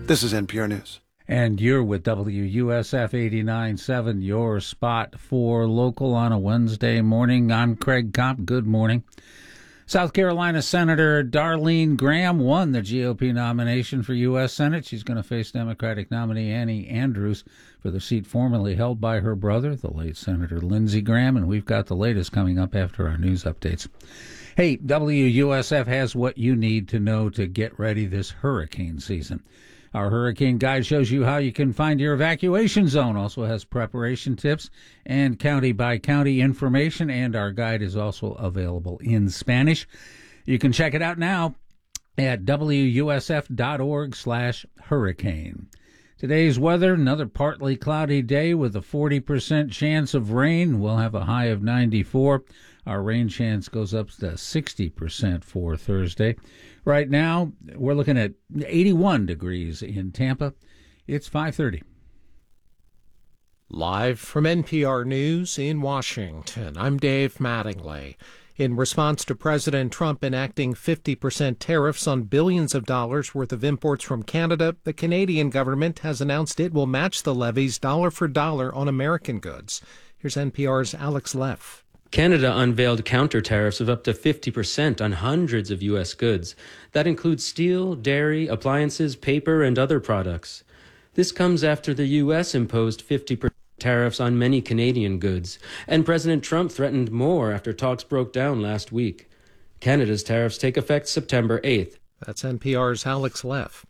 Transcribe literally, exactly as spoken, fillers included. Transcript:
This is N P R News. And you're with W U S F eighty-nine point seven, your spot for local on a Wednesday morning. I'm Craig Kopp. Good morning. South Carolina Senator Darlene Graham won the G O P nomination for U S Senate. She's going to face Democratic nominee Annie Andrews for the seat formerly held by her brother, the late Senator Lindsey Graham, and we've got the latest coming up after our news updates. Hey, W U S F has what you need to know to get ready this hurricane season. Our hurricane guide shows you how you can find your evacuation zone, also has preparation tips and county-by-county information, and our guide is also available in Spanish. You can check it out now at W U S F dot org slash hurricane. Today's weather, another partly cloudy day with a forty percent chance of rain. We'll have a high of ninety-four. Our rain chance goes up to sixty percent for Thursday. Right now, we're looking at eighty-one degrees in Tampa. It's five thirty. Live from N P R News in Washington, I'm Dave Mattingly. In response to President Trump enacting fifty percent tariffs on billions of dollars worth of imports from Canada, the Canadian government has announced it will match the levies dollar for dollar on American goods. Here's N P R's Alex Leff. Canada unveiled counter tariffs of up to fifty percent on hundreds of U S goods. That includes steel, dairy, appliances, paper, and other products. This comes after the U S imposed fifty percent tariffs on many Canadian goods, and President Trump threatened more after talks broke down last week. Canada's tariffs take effect September eighth. That's N P R's Alex Leff.